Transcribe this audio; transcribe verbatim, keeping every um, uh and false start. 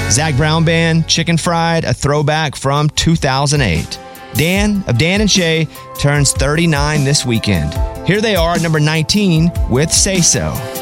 Zac Brown Band, Chicken Fried, a throwback from two thousand eight. Dan of Dan and Shay turns thirty-nine this weekend. Here they are at number nineteen with Say So.